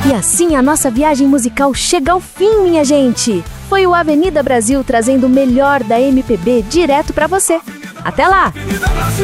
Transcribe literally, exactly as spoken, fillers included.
E assim a nossa viagem musical chega ao fim, minha gente! Foi o Avenida Brasil trazendo o melhor da M P B direto pra você. Até lá!